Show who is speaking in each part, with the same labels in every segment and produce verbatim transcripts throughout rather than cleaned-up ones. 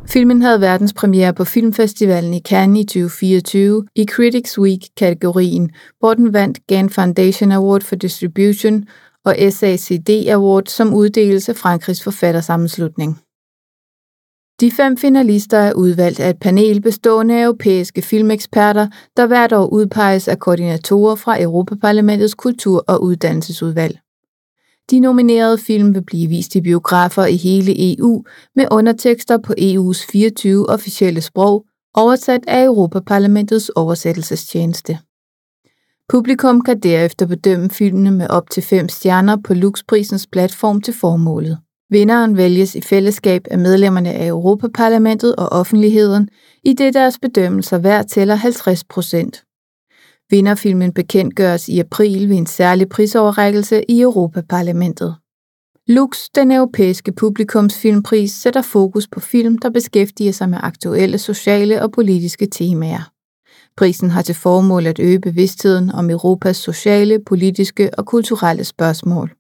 Speaker 1: Filmen havde verdenspremiere på Filmfestivalen i Cannes i tyve fireogtyve i Critics Week-kategorien, hvor den vandt Cannes Foundation Award for Distribution og S A C D Award, som uddeles af Frankrigs forfattersammenslutning. De fem finalister er udvalgt af et panel bestående af europæiske filmeksperter, der hvert år udpeges af koordinatorer fra Europaparlamentets kultur- og uddannelsesudvalg. De nominerede film vil blive vist i biografer i hele E U med undertekster på E U's fireogtyve officielle sprog, oversat af Europaparlamentets oversættelsestjeneste. Publikum kan derefter bedømme filmene med op til fem stjerner på Lux-prisens platform til formålet. Vinderen vælges i fællesskab af medlemmerne af Europaparlamentet og offentligheden, i det deres bedømmelser hver tæller halvtreds procent. Vinderfilmen bekendtgøres i april ved en særlig prisoverrækkelse i Europaparlamentet. Lux, den europæiske publikumsfilmpris, sætter fokus på film, der beskæftiger sig med aktuelle sociale og politiske temaer. Prisen har til formål at øge bevidstheden om Europas sociale, politiske og kulturelle spørgsmål.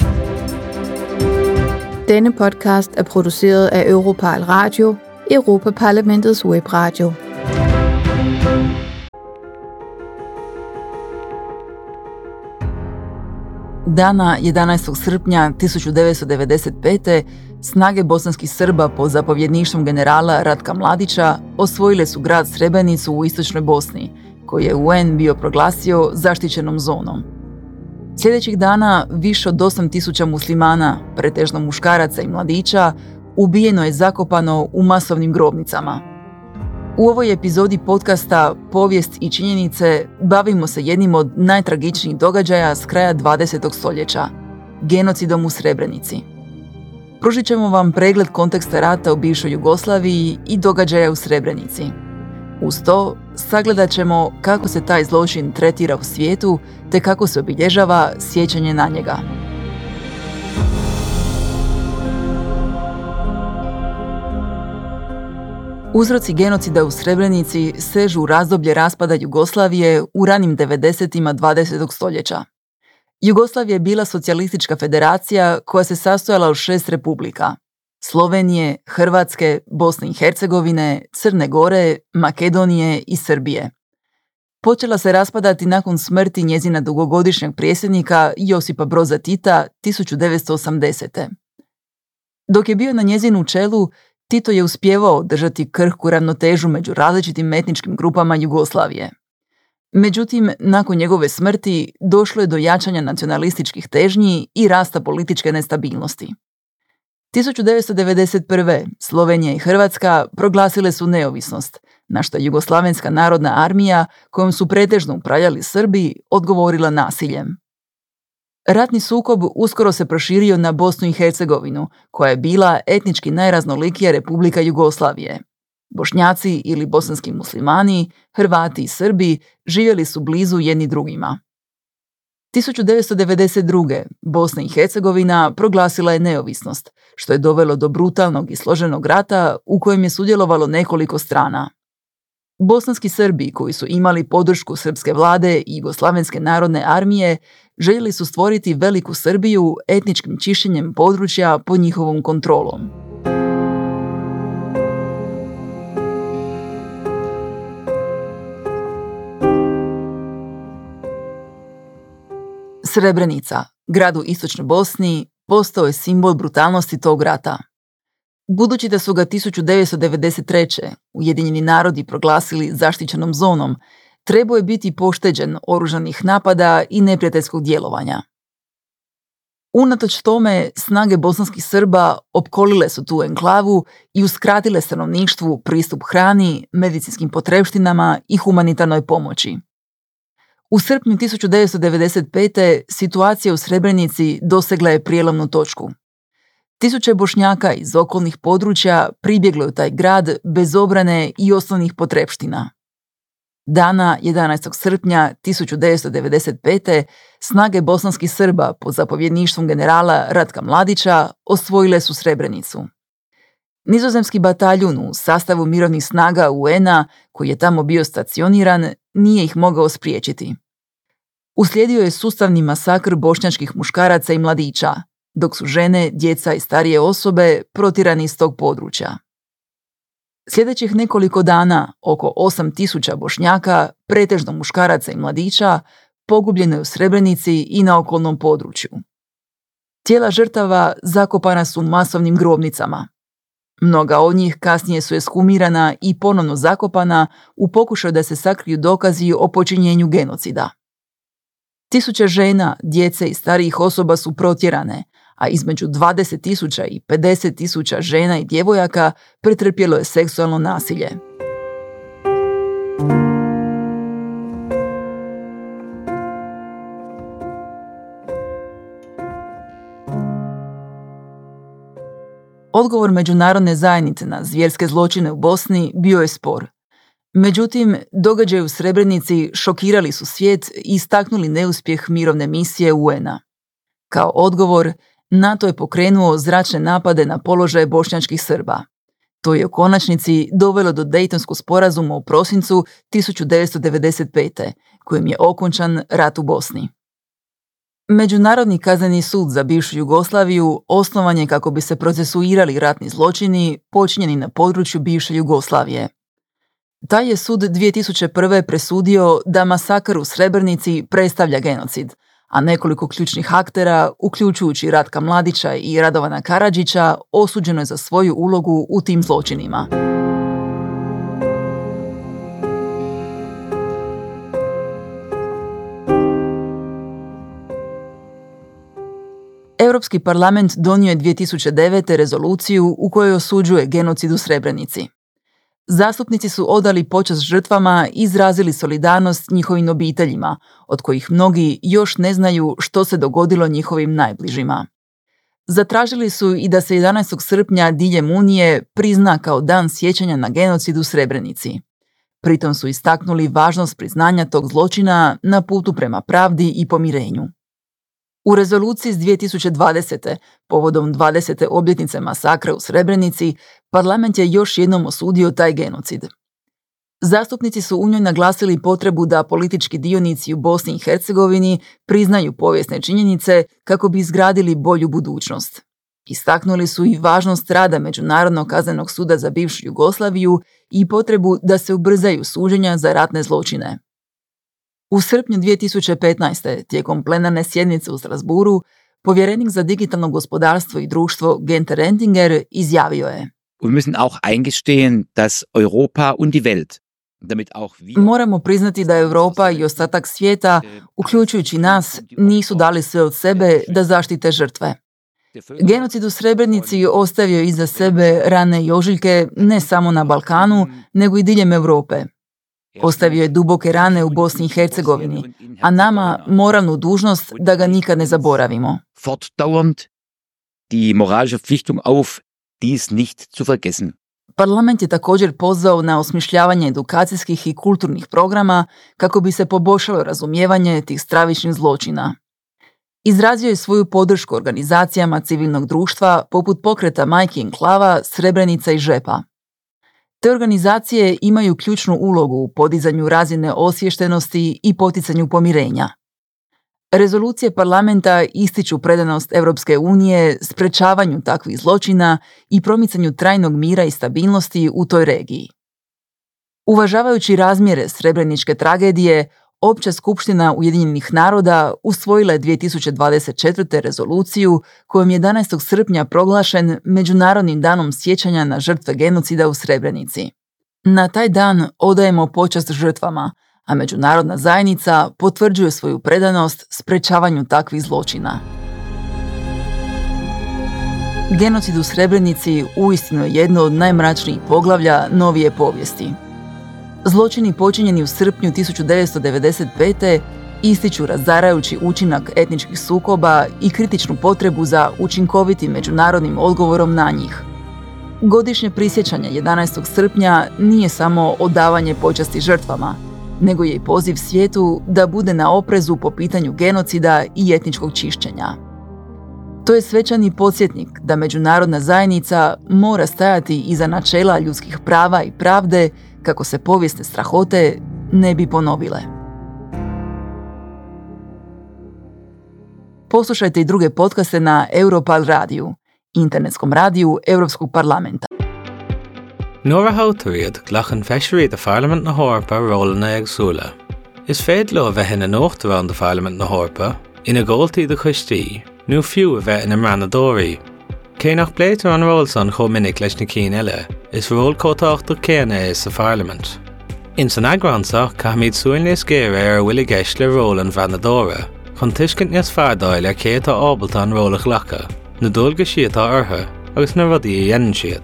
Speaker 1: Denne podcast er produceret af Europal Radio, Europaparlamentets webradio.
Speaker 2: Dana jedanaestog srpnja tisuću devetsto devedeset pete. snage bosanskih Srba pod zapovjedništvom generala Ratka Mladića osvojile su grad Srebrenicu u istočnoj Bosni, koji je U N bio proglasio zaštićenom zonom. Sljedećih dana više od osam tisuća muslimana, pretežno muškaraca i mladića, ubijeno je zakopano u masovnim grobnicama. U ovoj epizodi podcasta Povijest i činjenice bavimo se jednim od najtragičnijih događaja s kraja dvadesetog stoljeća, genocidom u Srebrenici. Pružit ćemo vam pregled konteksta rata u bivšoj Jugoslaviji i događaja u Srebrenici. Uz to sagledat ćemo kako se taj zločin tretira u svijetu te kako se obilježava sjećanje na njega. Uzroci genocida u Srebrenici sežu u razdoblje raspada Jugoslavije u ranim devedesetima dvadesetog stoljeća. Jugoslavija je bila socijalistička federacija koja se sastojala od šest republika: Slovenije, Hrvatske, Bosne i Hercegovine, Crne Gore, Makedonije i Srbije. Počela se raspadati nakon smrti njezina dugogodišnjeg predsjednika Josipa Broza Tita tisuću devetsto osamdesete. Dok je bio na njezinu čelu, Tito je uspjevao držati krhku ravnotežu među različitim etničkim grupama Jugoslavije. Međutim, nakon njegove smrti došlo je do jačanja nacionalističkih težnji i rasta političke nestabilnosti. tisuću devetsto devedeset prve. Slovenija i Hrvatska proglasile su neovisnost, na što je Jugoslavenska narodna armija, kojom su pretežno upravljali Srbi, odgovorila nasiljem. Ratni sukob uskoro se proširio na Bosnu i Hercegovinu, koja je bila etnički najraznolikija republika Jugoslavije. Bošnjaci ili bosanski muslimani, Hrvati i Srbi živjeli su blizu jedni drugima. tisuću devetsto devedeset druge. Bosna i Hercegovina proglasila je neovisnost, što je dovelo do brutalnog i složenog rata u kojem je sudjelovalo nekoliko strana. Bosanski Srbi, koji su imali podršku srpske vlade i Jugoslavenske narodne armije, željeli su stvoriti veliku Srbiju etničkim čišćenjem područja pod njihovom kontrolom. Srebrenica, grad u istočnoj Bosni, postao je simbol brutalnosti tog rata. Budući da su ga tisuću devetsto devedeset treće. Ujedinjeni narodi proglasili zaštićenom zonom, trebao je biti pošteđen oružanih napada i neprijateljskog djelovanja. Unatoč tome, snage bosanskih Srba opkolile su tu enklavu i uskratile stanovništvu pristup hrani, medicinskim potrepštinama i humanitarnoj pomoći. U srpnju tisuću devetsto devedeset pete. situacija u Srebrenici dosegla je prijelomnu točku. Tisuće Bošnjaka iz okolnih područja pribjeglo u taj grad bez obrane i osnovnih potrepština. Dana jedanaestog srpnja tisuću devetsto devedeset pete. snage bosanskih Srba pod zapovjedništvom generala Ratka Mladića osvojile su Srebrenicu. Nizozemski bataljun u sastavu mirovnih snaga U N-a, koji je tamo bio stacioniran, nije ih mogao spriječiti. Uslijedio je sustavni masakr bošnjačkih muškaraca i mladića, dok su žene, djeca i starije osobe protirani iz tog područja. Sljedećih nekoliko dana oko osam tisuća Bošnjaka, pretežno muškaraca i mladića, pogubljeno je u Srebrenici i na okolnom području. Tijela žrtava zakopana su u masovnim grobnicama. Mnoga od njih kasnije su ekshumirana i ponovno zakopana u pokušaju da se sakriju dokazi o počinjenju genocida. Tisuće žena, djece i starijih osoba su protjerane, a između dvadeset tisuća i pedeset tisuća žena i djevojaka pretrpjelo je seksualno nasilje. Odgovor međunarodne zajednice na zvjerske zločine u Bosni bio je spor. Međutim, događaji u Srebrenici šokirali su svijet i istaknuli neuspjeh mirovne misije U N-a. Kao odgovor, NATO je pokrenuo zračne napade na položaje bošnjačkih Srba. To je u konačnici dovelo do Dejtonskog sporazuma u prosincu tisuću devetsto devedeset pete. kojim je okončan rat u Bosni. Međunarodni kazneni sud za bivšu Jugoslaviju osnovan je kako bi se procesuirali ratni zločini počinjeni na području bivše Jugoslavije. Taj je sud dvije tisuće prve presudio da masakr u Srebrenici predstavlja genocid, a nekoliko ključnih aktera, uključujući Ratka Mladića i Radovana Karadžića, osuđeno je za svoju ulogu u tim zločinima. Europski parlament donio je dvije tisuće devete rezoluciju u kojoj osuđuje genocid u Srebrenici. Zastupnici su odali počast žrtvama i izrazili solidarnost njihovim obiteljima, od kojih mnogi još ne znaju što se dogodilo njihovim najbližima. Zatražili su i da se jedanaestog srpnja diljem Unije prizna kao dan sjećanja na genocid u Srebrenici. Pritom su istaknuli važnost priznanja tog zločina na putu prema pravdi i pomirenju. U rezoluciji iz dvije tisuće dvadesete. povodom dvadesete obljetnice masakra u Srebrenici, parlament je još jednom osudio taj genocid. Zastupnici su u njoj naglasili potrebu da politički dionici u Bosni i Hercegovini priznaju povijesne činjenice kako bi izgradili bolju budućnost. Istaknuli su i važnost rada Međunarodnog kaznenog suda za bivšu Jugoslaviju i potrebu da se ubrzaju suđenja za ratne zločine. U srpnju dvije tisuće petnaeste. tijekom plenarne sjednice u Strasburu, povjerenik za digitalno gospodarstvo i društvo Günther Oettinger izjavio je:
Speaker 3: Wir müssen auch eingestehen, dass Europa und die Welt, damit auch wir...
Speaker 2: Moramo priznati da Europa i ostatak svijeta, uključujući nas, nisu dali sve od sebe da zaštite žrtve. Genocid u Srebrenici ostavio iza sebe rane i ožiljke ne samo na Balkanu, nego i diljem Europe. Ostavio je duboke rane u Bosni i Hercegovini, a nama moralnu dužnost da ga nikad ne zaboravimo.
Speaker 3: Fortdauernd die moralische Verpflichtung auf, dies nicht zu vergessen.
Speaker 2: Parlament je također pozvao na osmišljavanje edukacijskih i kulturnih programa kako bi se poboljšalo razumijevanje tih stravičnih zločina. Izrazio je svoju podršku organizacijama civilnog društva poput pokreta Majki Enklava, Srebrenica i Žepa. Te organizacije imaju ključnu ulogu u podizanju razine osviještenosti i poticanju pomirenja. Rezolucije parlamenta ističu predanost Europske unije sprečavanju takvih zločina i promicanju trajnog mira i stabilnosti u toj regiji. Uvažavajući razmjere srebreničke tragedije, Opća skupština Ujedinjenih naroda usvojila je dvije tisuće dvadeset četvrte. rezoluciju kojom je jedanaestog srpnja proglašen Međunarodnim danom sjećanja na žrtve genocida u Srebrenici. Na taj dan odajemo počast žrtvama, a međunarodna zajednica potvrđuje svoju predanost sprečavanju takvih zločina. Genocid u Srebrenici uistinu je jedno od najmračnijih poglavlja novije povijesti. Zločini počinjeni u srpnju tisuću devetsto devedeset pete. ističu razarajući učinak etničkih sukoba i kritičnu potrebu za učinkovitim međunarodnim odgovorom na njih. Godišnje prisjećanje jedanaestog srpnja nije samo odavanje počasti žrtvama, nego je i poziv svijetu da bude na oprezu po pitanju genocida i etničkog čišćenja. To je svečani podsjetnik da međunarodna zajednica mora stajati iza načela ljudskih prava i pravde kako se povijesne strahote ne bi ponovile. Poslušajte i druge podcaste na Europal radiju, internetskom radiju Europskog parlamenta.
Speaker 4: Nuair a hátaríad ghlachan feisiríad a Parliament na Hórpa rólanna agsúla. Is féad le a bheith ina nóachtarán de Parliament na Hórpa, ina ggóiltaí de chuistí, nó fiú a bheith ina mranadóirí. Cé nach bléitar an ról san chomh minic leis na cín eile, is ról cótáachtar céanna is sa Parliament. In san agránsa, caithmid súil níos géire ar bhfuil i gceist le ról an bhranadóra, chun tuiscint níos feardáil ar cé atá ábalta an róla ghlacha, na dul go siad tá ortha, agus na rudaí a dhéanann siad.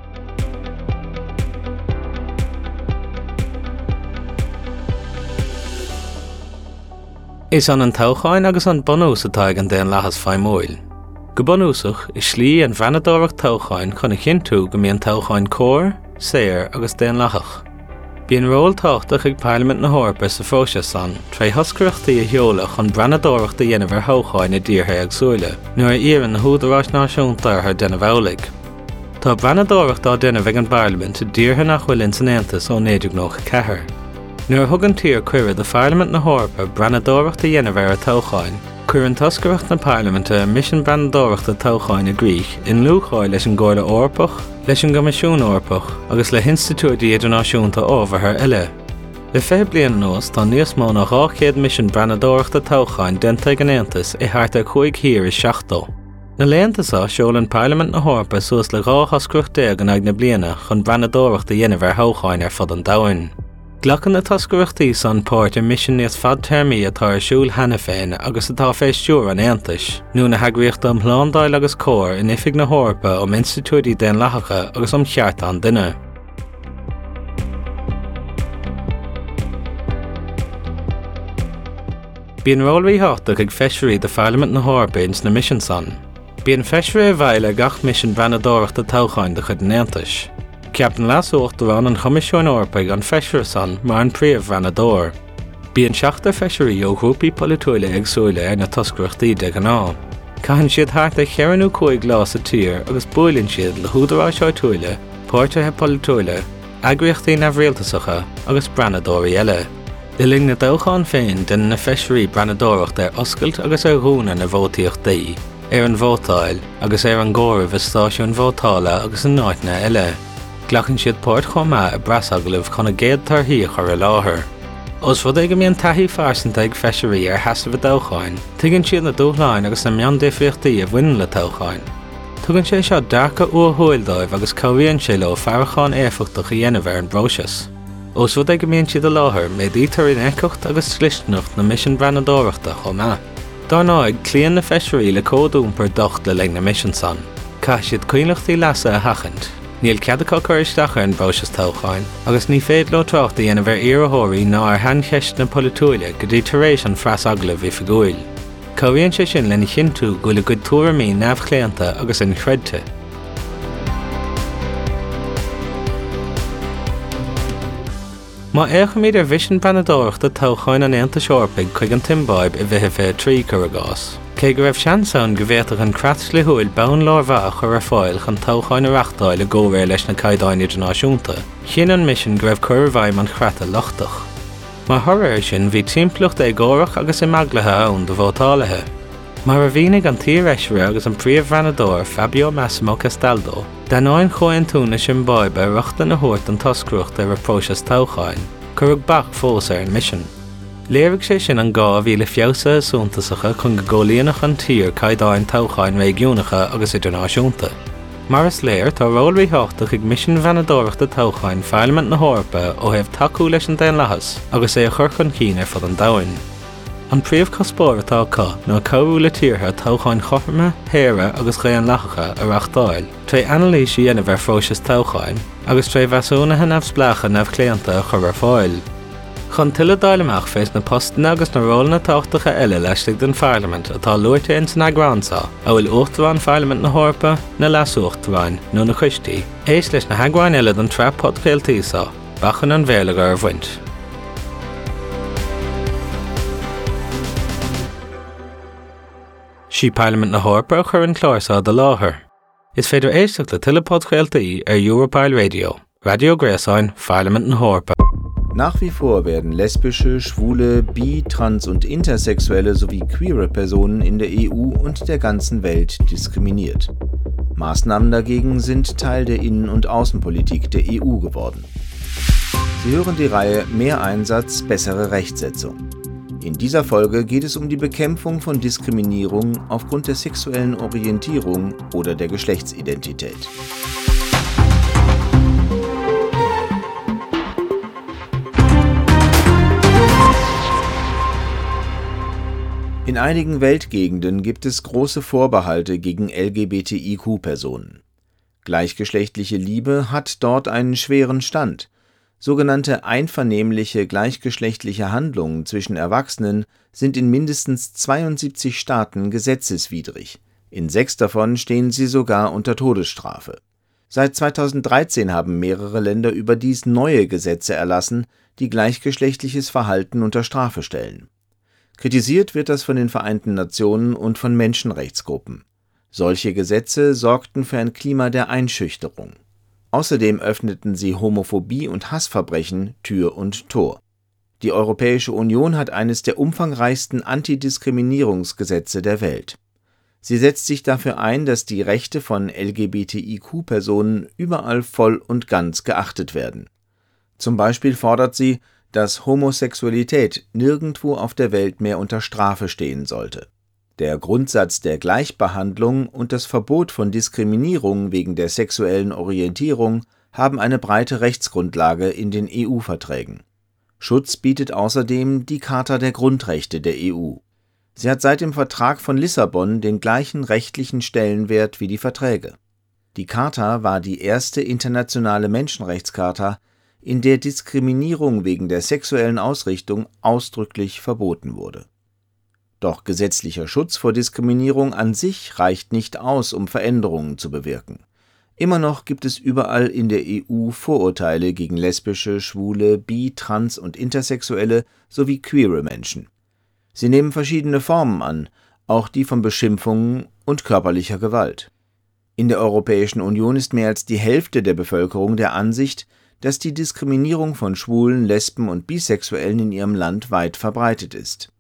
Speaker 4: Is an an tochain agus an bonús atá ag an déan lechas feidhmiúil. Go bonúsach is slí an bhranadóireach tochain chun a chinú go mbíonn tochain cóir, séir agus déan lechach. Bíonn ról táchtach ag Parliament na Hórpa sa fóise san, tre hoscaireachtaí a sheola chun bhranadóireachta dhéanamh ar thóchain i dtíortha agsúla, nuair a íonn na húdarás náisiúnta ar déanamh eolaigh. Tá bhranadóireacht á déanamh ag an Parliament i dtíortha nach bhfuil san Aontas ó néideag nócha cethair. Nuair thugann tír cuireadh de Parliament na Hórpa bhranadóireachta dhéanamh ar a tochain, cuir an toscaireacht na Parliamenta mission bhranadóireachta tochain a Grích in lúcháil leis an gcomhairle Eorpach, leis an Gcoimisiún Eorpach agus le Institúidí Idirnáisiúnta ábhartha eile. Le fé bliain anuas tá níos mó ná dhá chéad mission bhranadóireachta tochain dénta ag an Aontas i thart ar chuaig hir is seachtó. Na léantasá seolann Parliament na Hórpa suas le dhá hoscaireacht déag an ag na bliana chun bhranadóireachta dhéanamh ar thóchain ar fud an domhain. Glachan na toscaireachtaí san páirt ar mission níos fad termí atá ar siúl hena féin agus atá féistúr an Aontais, nó na heagraíochta am Shláindáil agus Cóir in oifig na Hórpa om Institúidí déan leathacha agus om cheart an duine. Bíonn rólraí háach ag feisirí de Parliament na Hórpa ins na mission san. Bíonn feisirí a bhaile gach mission bhranadóireachta tochain de chud an Aontais. Ceapan leasúachtarán an Choimisiún Eorpaigh an feisirí san mar an príomh bhranadóir. Bíonn seachtar feisirí ó grúpaí polúile agsúla ar na toscaireachtaí de an á. Caitheann siad thart ag chearann chuaig glas a tír agus buailíonn siad le húdarás áitiúile, páirtithe polúile, eagraíochtaí neamhréaltasacha agus bhranadóirí eile. Iling na dócháin féin den na feisirí bhranadóireacht ar oscailt agus ar dhúna na bhótaíochtaí, ar an bhótáil agus ar an ggóirimh stáisiún bhótála agus an náithne eile. Glachann siad páirt chomá a brasagalibh chun a géad tarthaí chur a láthair. Os fud ag go mbíonn taithí farsanta ag feisirí ar theasamh dóchain, tuigeann siad na dúshláin agus na meán difriochtaí a bhain le tochain. Tugann sé seo dearcha uathuaildóibh agus comhaíonn sé le fearracháin éifeachtach a dhéanamh ar an bróiseas. Os fud ag go mbíonn siad a láthair méid ítar in éiceacht agus slistenacht na mission bhranadóireachta chomá. Darná ag clíonn na feisirí le códúmpar docht le ling na mission san. Cai siad cuineachtaí leasa a hachant. Níl ceadacha chuir isteach ar an bróiseas tochain, agus ní féad le trácht a dhéanamh ar iarrthóirí ná ar heancheist na polúile go dtí tar éis an freasaglah i figúil. Comhaíonn sé sin lena chinú go le go tuairimí neamhchléanta agus an chreidte. Má échaimid ar bhisin bhranadóireachta tochain an Aontas Eorpaigh chuig an timbáib i bheitthe fé trí chur agás. Cé go raibh seansán go bhféadach an creat le thuail bonn lámhach ar a fáil chun tochain a reachtáil le ggómhair leis na caighdeáin idirnáisiúnta. Chin an mission go raibh cur bhaim an creata lochtach. Má thoir sin bhí timplúcht é ggóireach agus i maglathe ann do bhótálathe. Mar a bhínig an tír eisiúir agus an príomh bhranadóir Fabio Massimo Castaldo, danáin chuain túna sin báibe reachta na thuairt an toscaireacht ar a próiseas tochain, curug bach fós ar an mission. Léirigh sé sin an gá bhí le feabhsa súntasacha chun go ggóilíonach an tír caighdeáin tochain réigiúnacha agus idirnáisiúnta. Mar is léir tá rólraí háach ag mission bhranadóireachta tochain Parliament na Hórpa ó thaobh taú leis an déan lechas agus é a chur chun cín ar fud an domhain. An príomh cospóir atá cá nó cabhú le tíortha tochain chofarma, héire agus chéan lechacha a reachtáil, tre analísí dhéanamh ar phróiseas tochain agus tre bheasúnathe neamhspleacha neamhchléanta a chur ar fáil. Chun tuile dáileach fés na postanna agus na rólanna táchtacha eile leistigh den Parliament atá luairte in san agránsa a bhfuil uachtarán Parliament na Hórpa na leasúachtarán nó na chuistí, éis leis na hagháin eile don tre podcailtíosá, bachan an bhéalagar ar bhaint. Sí Parliament na Hórpa chur an chlársa de láthair. Is féidir éisteach le tuile podcailtaí ar Europile Radio, Radio Gréasáin, Parliament na Hórpa.
Speaker 5: Nach wie vor werden lesbische, schwule, bi-, trans- und intersexuelle sowie queere Personen in der E U und der ganzen Welt diskriminiert. Maßnahmen dagegen sind Teil der Innen- und Außenpolitik der E U geworden. Sie hören die Reihe Mehr Einsatz, bessere Rechtsetzung. In dieser Folge geht es um die Bekämpfung von Diskriminierung aufgrund der sexuellen Orientierung oder der Geschlechtsidentität. In einigen Weltgegenden gibt es große Vorbehalte gegen L G B T I Q-Personen. Gleichgeschlechtliche Liebe hat dort einen schweren Stand. Sogenannte einvernehmliche gleichgeschlechtliche Handlungen zwischen Erwachsenen sind in mindestens zweiundsiebzig Staaten gesetzeswidrig. In sechs davon stehen sie sogar unter Todesstrafe. Seit zweitausenddreizehn haben mehrere Länder überdies neue Gesetze erlassen, die gleichgeschlechtliches Verhalten unter Strafe stellen. Kritisiert wird das von den Vereinten Nationen und von Menschenrechtsgruppen. Solche Gesetze sorgten für ein Klima der Einschüchterung. Außerdem öffneten sie Homophobie und Hassverbrechen Tür und Tor. Die Europäische Union hat eines der umfangreichsten Antidiskriminierungsgesetze der Welt. Sie setzt sich dafür ein, dass die Rechte von L G B T I Q-Personen überall voll und ganz geachtet werden. Zum Beispiel fordert sie, dass Homosexualität nirgendwo auf der Welt mehr unter Strafe stehen sollte. Der Grundsatz der Gleichbehandlung und das Verbot von Diskriminierung wegen der sexuellen Orientierung haben eine breite Rechtsgrundlage in den E U-Verträgen. Schutz bietet außerdem die Charta der Grundrechte der E U. Sie hat seit dem Vertrag von Lissabon den gleichen rechtlichen Stellenwert wie die Verträge. Die Charta war die erste internationale Menschenrechtscharta, in der Diskriminierung wegen der sexuellen Ausrichtung ausdrücklich verboten wurde. Doch gesetzlicher Schutz vor Diskriminierung an sich reicht nicht aus, um Veränderungen zu bewirken. Immer noch gibt es überall in der E U Vorurteile gegen lesbische, schwule, bi-, trans- und intersexuelle sowie queere Menschen. Sie nehmen verschiedene Formen an, auch die von Beschimpfungen und körperlicher Gewalt. In der Europäischen Union ist mehr als die Hälfte der Bevölkerung der Ansicht, dass die Diskriminierung von Schwulen, Lesben und Bisexuellen in ihrem Land weit verbreitet ist.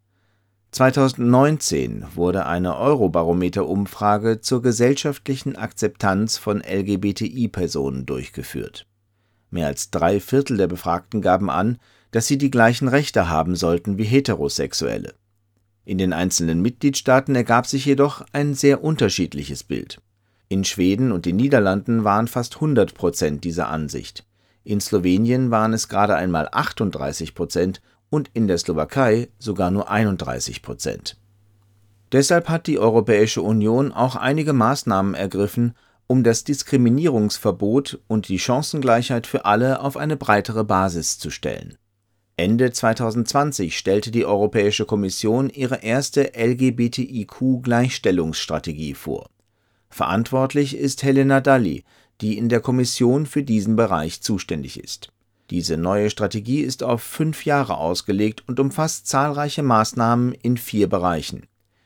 Speaker 5: zweitausendneunzehn wurde eine Eurobarometer-Umfrage zur gesellschaftlichen Akzeptanz von L G B T I-Personen durchgeführt. Mehr als drei Viertel der Befragten gaben an, dass sie die gleichen Rechte haben sollten wie Heterosexuelle. In den einzelnen Mitgliedstaaten ergab sich jedoch ein sehr unterschiedliches Bild. In Schweden und den Niederlanden waren fast hundert Prozent dieser Ansicht. In Slowenien waren es gerade einmal achtunddreißig Prozent und in der Slowakei sogar nur einunddreißig Prozent. Deshalb hat die Europäische Union auch einige Maßnahmen ergriffen, um das Diskriminierungsverbot und die Chancengleichheit für alle auf eine breitere Basis zu stellen. Ende zweitausendzwanzig stellte die Europäische Kommission ihre erste L G B T I Q-Gleichstellungsstrategie vor. Verantwortlich ist Helena Dalli, die in der Kommission für diesen Bereich zuständig ist. Diese neue Strategie ist auf fünf Jahre ausgelegt und umfasst zahlreiche Maßnahmen in vier Bereichen.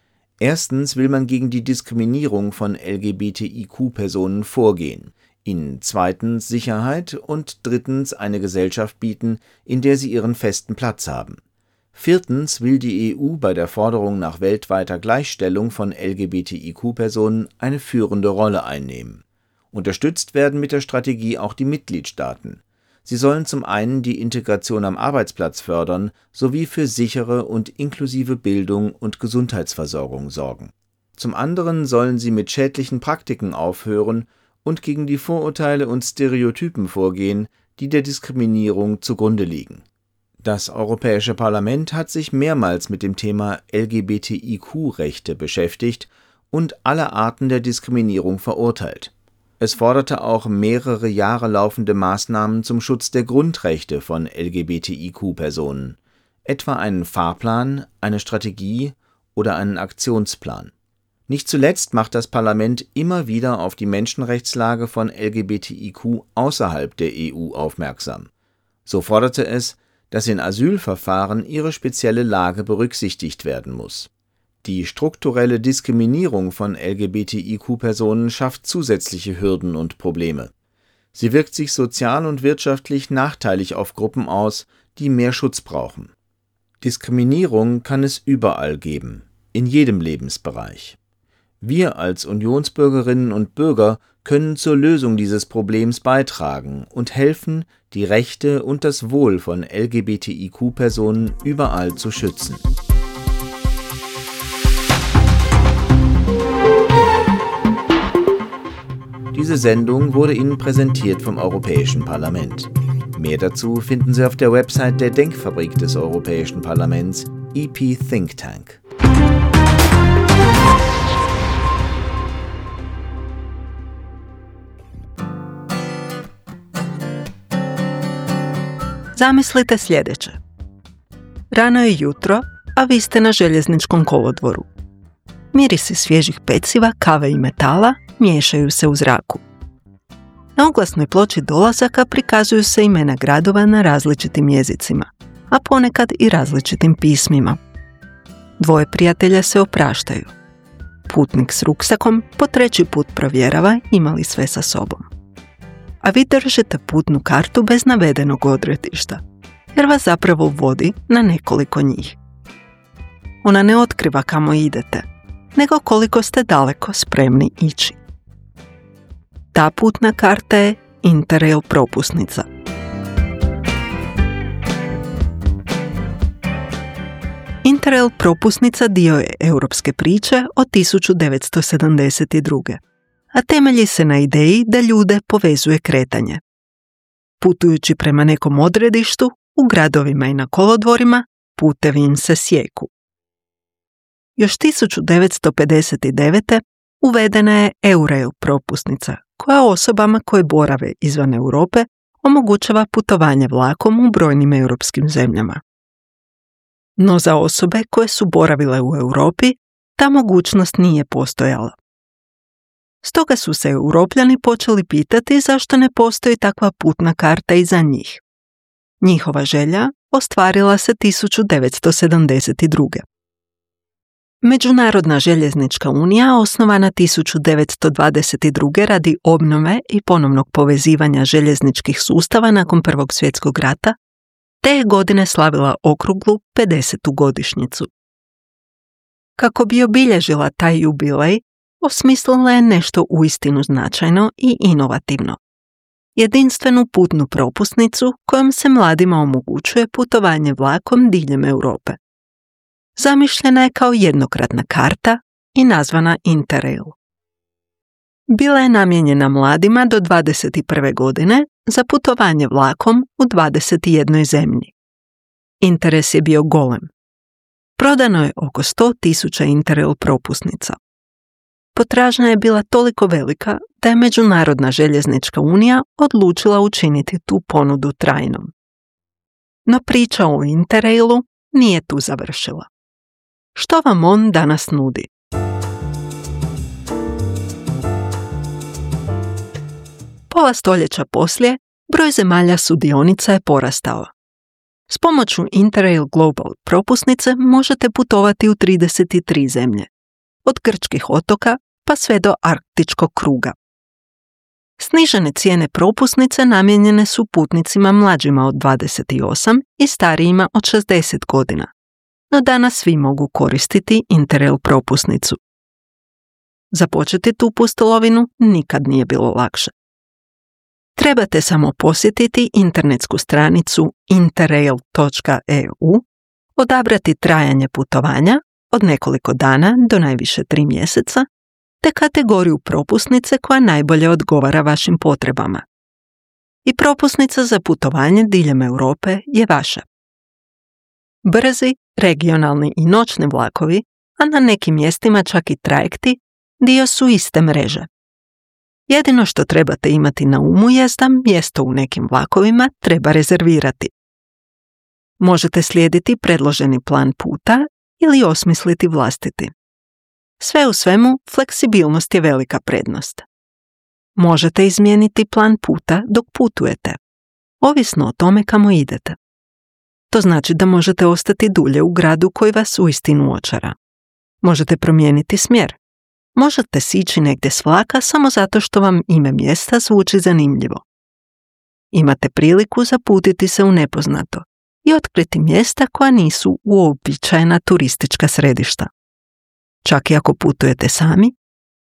Speaker 5: Erstens will man gegen die Diskriminierung von L G B T I Q-Personen vorgehen, ihnen zweitens Sicherheit und drittens eine Gesellschaft bieten, in der sie ihren festen Platz haben. Viertens will die E U bei der Forderung nach weltweiter Gleichstellung von L G B T I Q-Personen eine führende Rolle einnehmen. Unterstützt werden mit der Strategie auch die Mitgliedstaaten. Sie sollen zum einen die Integration am Arbeitsplatz fördern, sowie für sichere und inklusive Bildung und Gesundheitsversorgung sorgen. Zum anderen sollen sie mit schädlichen Praktiken aufhören und gegen die Vorurteile und Stereotypen vorgehen, die der Diskriminierung zugrunde liegen. Das Europäische Parlament hat sich mehrmals mit dem Thema L G B T I Q-Rechte beschäftigt und alle Arten der Diskriminierung verurteilt. Es forderte auch mehrere Jahre laufende Maßnahmen zum Schutz der Grundrechte von L G B T I Q-Personen, etwa einen Fahrplan, eine Strategie oder einen Aktionsplan. Nicht zuletzt macht das Parlament immer wieder auf die Menschenrechtslage von L G B T I Q außerhalb der E U aufmerksam. So forderte es, dass in Asylverfahren ihre spezielle Lage berücksichtigt werden muss. Die strukturelle Diskriminierung von L G B T I Q-Personen schafft zusätzliche Hürden und Probleme. Sie wirkt sich sozial und wirtschaftlich nachteilig auf Gruppen aus, die mehr Schutz brauchen. Diskriminierung kann es überall geben, in jedem Lebensbereich. Wir als Unionsbürgerinnen und Bürger können zur Lösung dieses Problems beitragen und helfen, die Rechte und das Wohl von L G B T I Q-Personen überall zu schützen. Diese Sendung wurde Ihnen präsentiert vom Europäischen Parlament. Mehr dazu finden Sie auf der Website der Denkfabrik des Europäischen Parlaments, E P Think Tank.
Speaker 6: Zamislite sljedeće. Rano je jutro, a vi ste na željezničkom kolodvoru. Mirisi svježih peciva, kave i metala miješaju se u zraku. Na oglasnoj ploči dolazaka prikazuju se imena gradova na različitim jezicima, a ponekad i različitim pismima. Dvoje prijatelja se opraštaju. Putnik s ruksakom po treći put provjerava ima li sve sa sobom. A vi držite putnu kartu bez navedenog odredišta, jer vas zapravo vodi na nekoliko njih. Ona ne otkriva kamo idete, nego koliko ste daleko spremni ići. Ta putna karta je Interrail propusnica. Interrail propusnica dio je europske priče od tisuću devetsto sedamdeset druge. a temelji se na ideji da ljude povezuje kretanje. Putujući prema nekom odredištu, u gradovima i na kolodvorima, putevi im se sjeku. Još tisuću devetsto pedeset devete. uvedena je Eurail propusnica, koja osobama koje borave izvan Europe omogućava putovanje vlakom u brojnim europskim zemljama. No za osobe koje su boravile u Europi, ta mogućnost nije postojala. Stoga su se Europljani počeli pitati zašto ne postoji takva putna karta i za njih. Njihova želja ostvarila se tisuću devetsto sedamdeset druge. Međunarodna željeznička unija, osnovana tisuću devetsto dvadeset druge. radi obnove i ponovnog povezivanja željezničkih sustava nakon Prvog svjetskog rata, te je godine slavila okruglu pedesetu godišnjicu. Kako bi obilježila taj jubilej, osmislila je nešto uistinu značajno i inovativno. Jedinstvenu putnu propusnicu kojom se mladima omogućuje putovanje vlakom diljem Europe. Zamišljena je kao jednokratna karta i nazvana Interrail. Bila je namijenjena mladima do dvadeset prve. godine za putovanje vlakom u dvadeset jednoj zemlji. Interes je bio golem. Prodano je oko sto tisuća Interrail propusnica. Potražnja je bila toliko velika da je Međunarodna željeznička unija odlučila učiniti tu ponudu trajnom. No priča o Interrailu nije tu završila. Što vam on danas nudi? Pola stoljeća poslije, broj zemalja sudionica je porastao. S pomoću Interrail Global propusnice možete putovati u trideset tri zemlje, od grčkih otoka pa sve do arktičkog kruga. Snižene cijene propusnice namijenjene su putnicima mlađima od dvadeset osam i starijima od šezdeset godina, no danas svi mogu koristiti Interrail propusnicu. Započeti tu pustolovinu nikad nije bilo lakše. Trebate samo posjetiti internetsku stranicu interrail točka e u, odabrati trajanje putovanja od nekoliko dana do najviše tri mjeseca, te kategoriju propusnice koja najbolje odgovara vašim potrebama. I propusnica za putovanje diljem Europe je vaša. Brzi, regionalni i noćni vlakovi, a na nekim mjestima čak i trajekti, dio su iste mreže. Jedino što trebate imati na umu jest da mjesto u nekim vlakovima treba rezervirati. Možete slijediti predloženi plan puta ili osmisliti vlastiti. Sve u svemu, fleksibilnost je velika prednost. Možete izmijeniti plan puta dok putujete, ovisno o tome kamo idete. To znači da možete ostati dulje u gradu koji vas uistinu očara. Možete promijeniti smjer. Možete sići negdje s vlaka samo zato što vam ime mjesta zvuči zanimljivo. Imate priliku zaputiti se u nepoznato i otkriti mjesta koja nisu uobičajena turistička središta. Čak i ako putujete sami,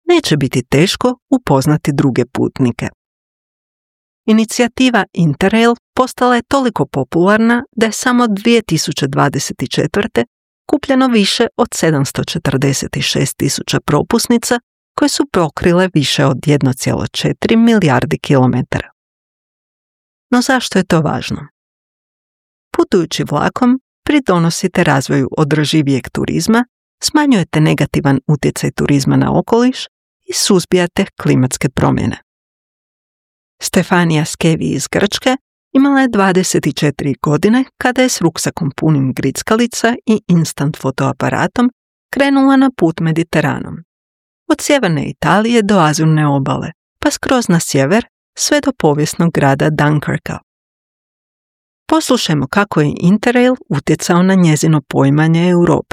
Speaker 6: neće biti teško upoznati druge putnike. Inicijativa Interrail postala je toliko popularna da je samo dvije tisuće dvadeset četvrte kupljeno više od sedamsto četrdeset šest tisuća propusnica koje su pokrile više od jedan zarez četiri milijardi kilometara. No zašto je to važno? Putujući vlakom pridonosite razvoju održivijeg turizma, smanjujete negativan utjecaj turizma na okoliš i suzbijate klimatske promjene. Stefanija Skevi iz Grčke imala je dvadeset četiri godine kada je s ruksakom punim grickalica i instant fotoaparatom krenula na put Mediteranom. Od sjeverne Italije do Azurne obale, pa skroz na sjever, sve do povijesnog grada Dunkirka. Poslušajmo kako je Interrail utjecao na njezino poimanje Europe.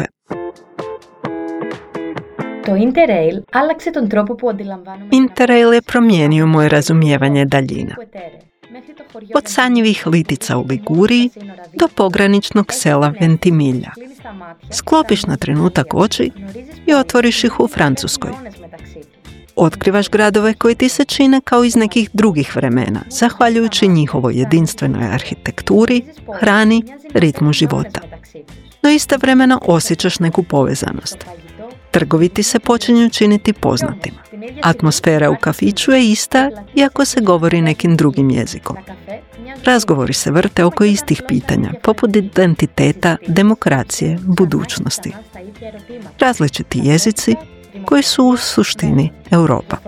Speaker 6: Interrail je promijenio moje razumijevanje daljina. Od sanjivih litica u Liguriji do pograničnog sela Ventimiglia. Sklopiš na trenutak oči i otvoriš ih u Francuskoj. Otkrivaš gradove koji ti se čine kao iz nekih drugih vremena, zahvaljujući njihovoj jedinstvenoj arhitekturi, hrani, ritmu života. No istovremeno osjećaš neku povezanost. Trgovi ti se počinju činiti poznatima. Atmosfera u kafiću je ista, iako se govori nekim drugim jezikom. Razgovori se vrte oko istih pitanja, poput identiteta, demokracije, budućnosti. Različiti jezici koji su u suštini Europa.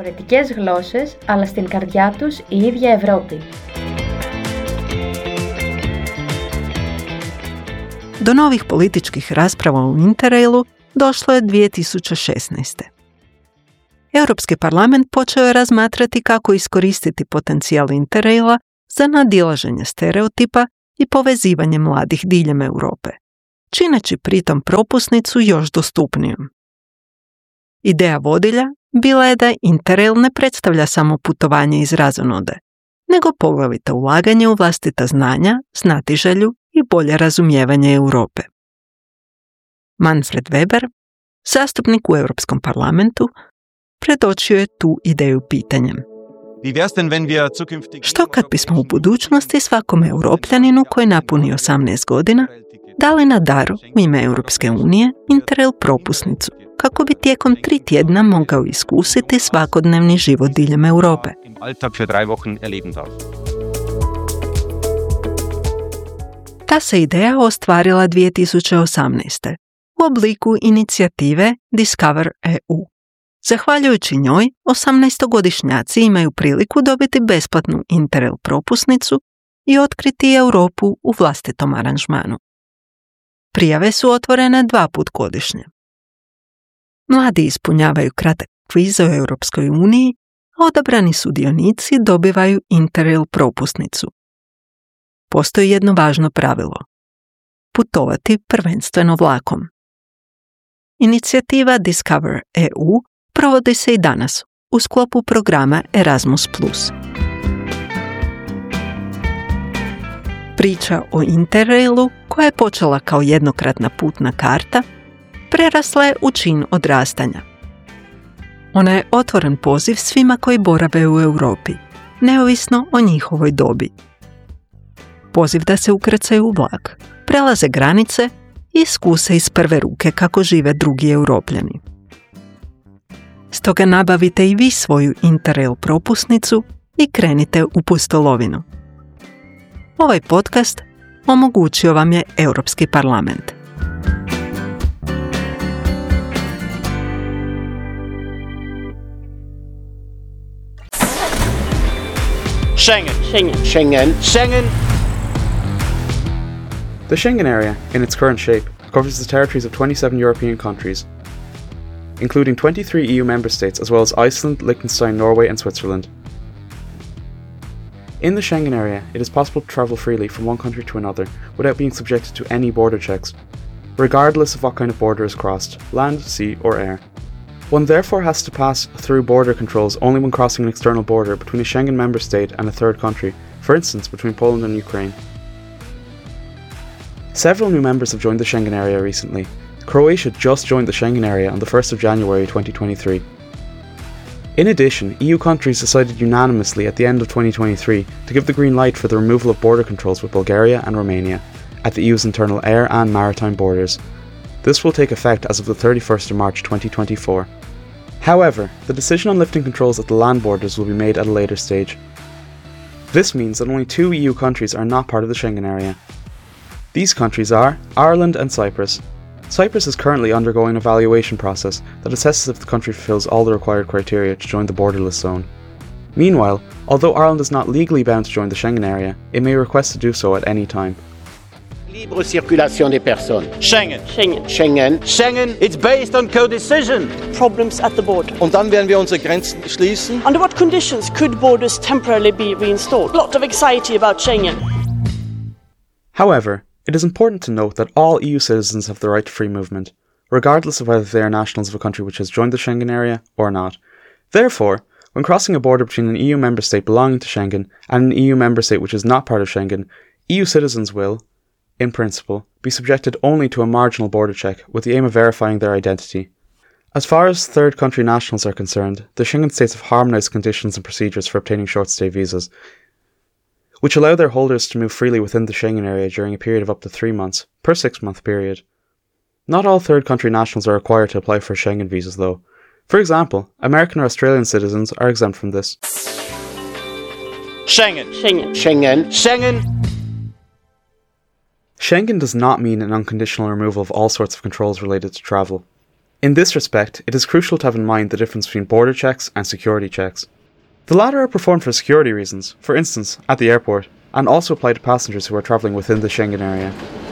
Speaker 6: Do novih političkih rasprava u Interrailu došlo je dvije tisuće šesnaeste. Europski parlament počeo je razmatrati kako iskoristiti potencijal Interraila za nadilaženje stereotipa i povezivanje mladih diljem Europe, čineći pritom propusnicu još dostupnijom. Ideja vodilja bila je da Interrail ne predstavlja samo putovanje iz razonode, nego poglavito ulaganje u vlastita znanja, znatiželju i bolje razumijevanje Europe. Manfred Weber, zastupnik u Europskom parlamentu, predočio je tu ideju pitanjem. Što kad bismo u budućnosti svakom europljaninu koji napuni osamnaest godina dali na dar u ime Europske unije Interrail propusnicu, kako bi tijekom tri tjedna mogao iskusiti svakodnevni život diljem Europe? Ta se ideja ostvarila dvije tisuće osamnaeste. u obliku inicijative Discover E U. Zahvaljujući njoj, osamnaestogodišnjaci imaju priliku dobiti besplatnu Interrail propusnicu i otkriti Europu u vlastitom aranžmanu. Prijave su otvorene dva put godišnje. Mladi ispunjavaju kratak kviz o Europskoj uniji, a odabrani sudionici dobivaju Interrail propusnicu. Postoji jedno važno pravilo. Putovati prvenstveno vlakom. Inicijativa Discover E U provodi se i danas u sklopu programa Erasmus plus. Priča o Interrailu, koja je počela kao jednokratna putna karta, prerasla je u čin odrastanja. Ona je otvoren poziv svima koji borave u Europi, neovisno o njihovoj dobi. Poziv da se ukrcaju u vlak, prelaze granice i iskuse iz prve ruke kako žive drugi Europljani. Stoga nabavite i vi svoju Interrail propusnicu i krenite u pustolovinu. Ovaj podcast omogućio vam je Europski parlament.
Speaker 7: Schengen. Schengen. Schengen. Schengen.
Speaker 8: The Schengen area, in its current shape, covers the territories of twenty-seven European countries, including twenty-three E U member states as well as Iceland, Liechtenstein, Norway and Switzerland. In the Schengen area, it is possible to travel freely from one country to another without being subjected to any border checks, regardless of what kind of border is crossed, land, sea or air. One therefore has to pass through border controls only when crossing an external border between a Schengen member state and a third country, for instance between Poland and Ukraine. Several new members have joined the Schengen area recently. Croatia just joined the Schengen area on the first of January twenty twenty-three. In addition, E U countries decided unanimously at the end of twenty twenty-three to give the green light for the removal of border controls with Bulgaria and Romania at the E U's internal air and maritime borders. This will take effect as of the thirty-first of March twenty twenty-four. However, the decision on lifting controls at the land borders will be made at a later stage. This means that only two E U countries are not part of the Schengen area. These countries are Ireland and Cyprus. Cyprus is currently undergoing an evaluation process that assesses if the country fulfills all the required criteria to join the borderless zone. Meanwhile, although Ireland is not legally bound to join the Schengen area, it may request to do so at any time.
Speaker 7: Libre circulation des personnes. Schengen.
Speaker 9: Schengen.
Speaker 7: Schengen. Schengen. It's based on co-decision.
Speaker 9: Problems at the border.
Speaker 10: Und dann werden wir unsere Grenzen schließen.
Speaker 9: Under what conditions could borders temporarily be reinstalled? A lot of anxiety about Schengen.
Speaker 8: However, it is important to note that all E U citizens have the right to free movement, regardless of whether they are nationals of a country which has joined the Schengen area or not. Therefore, when crossing a border between an E U member state belonging to Schengen and an E U member state which is not part of Schengen, E U citizens will, in principle, be subjected only to a marginal border check with the aim of verifying their identity. As far as third country nationals are concerned, the Schengen states have harmonised conditions and procedures for obtaining short-stay visas, which allow their holders to move freely within the Schengen area during a period of up to three months, per six-month period. Not all third country nationals are required to apply for Schengen visas though. For example, American or Australian citizens are exempt from this.
Speaker 7: Schengen.
Speaker 9: Schengen.
Speaker 7: Schengen. Schengen.
Speaker 8: Schengen does not mean an unconditional removal of all sorts of controls related to travel. In this respect, it is crucial to have in mind the difference between border checks and security checks. The latter are performed for security reasons, for instance, at the airport, and also apply to passengers who are travelling within the Schengen area.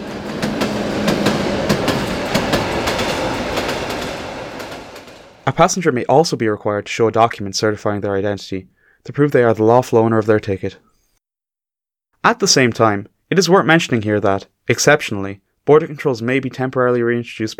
Speaker 8: A passenger may also be required to show a document certifying their identity to prove they are the lawful owner of their ticket. At the same time, it is worth mentioning here that, exceptionally, border controls may be temporarily reintroduced